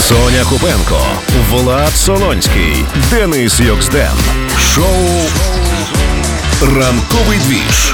Соня Купенко, Влад Солонський, Денис Йоксден. Шоу «Ранковий двіж»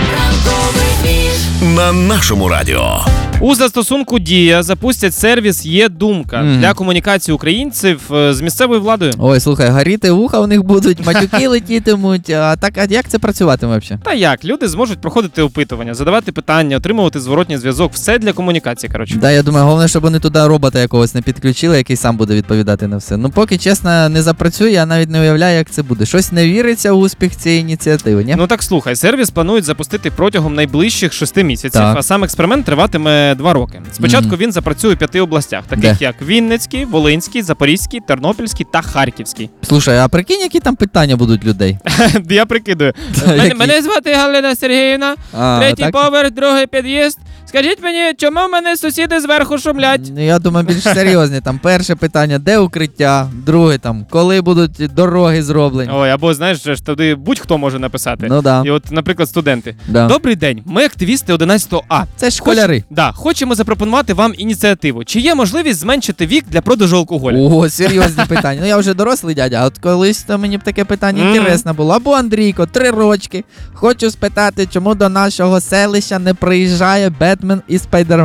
на нашому радіо. У застосунку «Дія» запустять сервіс «Є думка» для комунікації українців з місцевою владою. Ой, слухай, горіти вуха у них будуть, матюки летітимуть. А як це працюватиме взагалі? Та як? Люди зможуть проходити опитування, задавати питання, отримувати зворотній зв'язок. Все для комунікації, коротше. Да, я думаю, головне, щоб вони туди робота якогось не підключили, який сам буде відповідати на все. Ну, поки, чесно, не запрацює, я навіть не уявляю, як це буде. Щось не віриться у успіх цієї ініціативи, ні? Ну так слухай, сервіс планують запустити протягом найближчих 6 місяців, Так. а сам експеримент триватиме 2 роки. Спочатку він запрацює у 5 областях, таких Де? як Вінницький, Волинський, Запорізький, Тернопільський та Харківський. Слушай, а прикинь, які там питання будуть людей? Я прикидую. Які? Мене звати Галина Сергіївна, третій так? поверх, другий під'їзд. Скажіть мені, чому в мене сусіди зверху шумлять? Ну, я думаю, більш серйозні. Там перше питання, де укриття? Друге, там, коли будуть дороги зроблені? Ой, або, знаєш, ж туди будь-хто може написати. Ну да. І от, наприклад, студенти. Да. Добрий день, ми активісти 11 А. Це ж школяри. Хочемо запропонувати вам ініціативу. Чи є можливість зменшити вік для продажу алкоголю? О, серйозні питання. Ну я вже дорослий дядя, а от колись то мені б таке питання інтересне було. Або Андрійко, 3 рочки. Хочу спитати, чому до нашого селища не приїжджає Бетмен і Спайдермен.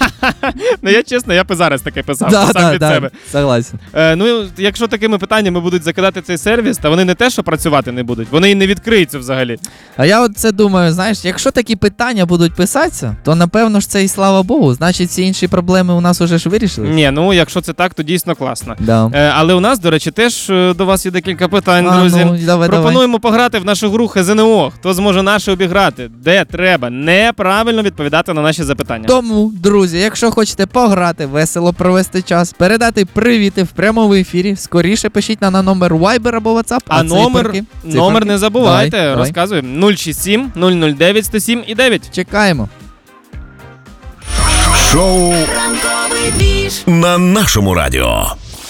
Ну я чесно, я б зараз таке писав сам від себе. Согласен. Ну, якщо такими питаннями будуть закидати цей сервіс, то вони не те, що працювати не будуть, вони і не відкриються взагалі. А я от це думаю, знаєш, якщо такі питання будуть писатися, то напевно ж це і слава Богу. Значить, ці інші проблеми у нас уже ж вирішили. Ні, ну якщо це так, то дійсно класно. Да. Але у нас, до речі, теж до вас є декілька питань, друзі. Ну, давай. Пропонуємо пограти в нашу гру ХЗНО. Хто зможе наше обіграти? Де треба неправильно відповідати на наші запитання. Тому, друзі, якщо хочете пограти, весело провести час, передати привіти в прямому ефірі, скоріше пишіть на номер Viber або WhatsApp. А номер не забувайте, Давай. розказуємо. 067 009 107 і 9. Чекаємо. Шоу на нашому радіо.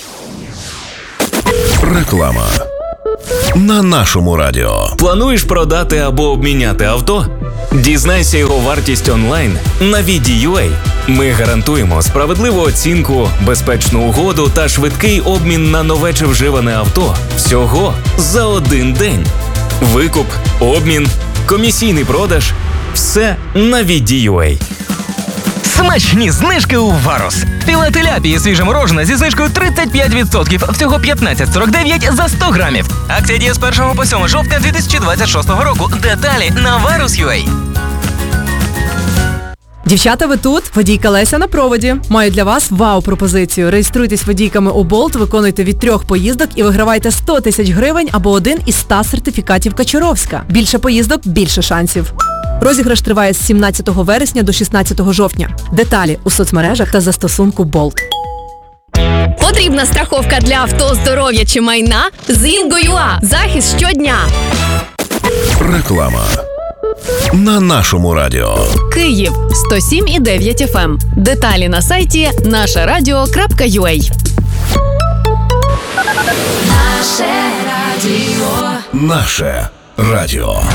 Реклама на нашому радіо. Плануєш продати або обміняти авто? Дізнайся його вартість онлайн на VD.ua. Ми гарантуємо справедливу оцінку, безпечну угоду та швидкий обмін на нове чи вживане авто всього за 1 день. Викуп, обмін, комісійний продаж – все на VD.ua. Смачні знижки у Варус. Філе теляпії свіжеморожене зі знижкою 35%, всього 15,49 за 100 грамів. Акція діє з 1 по 7 жовтня 2026 року. Деталі на Varus.ua. Дівчата, ви тут? Водійка Леся на проводі. Маю для вас вау-пропозицію. Реєструйтесь водійками у Болт, виконуйте від 3 поїздок і вигравайте 100 тисяч гривень або 1 із 100 сертифікатів Качуровська. Більше поїздок – більше шансів. Розіграш триває з 17 вересня до 16 жовтня. Деталі у соцмережах та застосунку Болт. Потрібна страховка для авто, здоров'я чи майна? З Ingo.ua. Захист щодня. Реклама на нашому радіо. Київ 107,9 FM. Деталі на сайті нашарадіо.ua. Наше радіо.